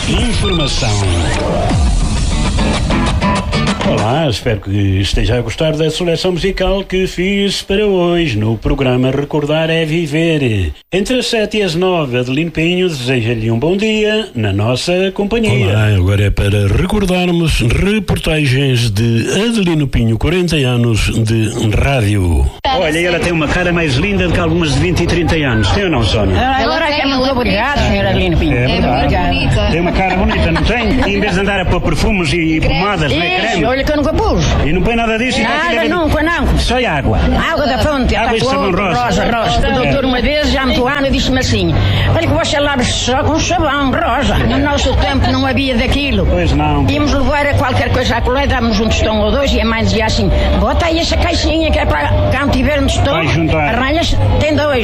Informação. Olá, espero que esteja a gostar da seleção musical que fiz para hoje no programa Recordar é Viver. Entre as 7 e as 9, Adelino Pinho deseja-lhe um bom dia na nossa companhia. Olá, agora é para recordarmos reportagens de Adelino Pinho, 40 anos de rádio. Olha, ela tem uma cara mais linda do que algumas de 20 e 30 anos. Tem ou não, Sónia? Agora é muito obrigado, senhora Adelino Pinho. É verdade. Bonita. Tem uma cara bonita, não tem? Em vez de andar a pôr perfumes e pomadas, não é creme? Olha que eu nunca pus. E não põe nada disso? Nada, nunca, não. Só água. Água da fonte. Água e sabão rosa. O doutor uma vez, já muito ano, disse-me assim: olha que você lava só com sabão rosa. No nosso tempo não havia daquilo. Pois não. Íamos levar a qualquer coisa à colher, dávamos um tostão ou dois e a mãe dizia assim: bota aí essa caixinha que é para quando tiver um tostão, vai juntar. arranhas, tem dois.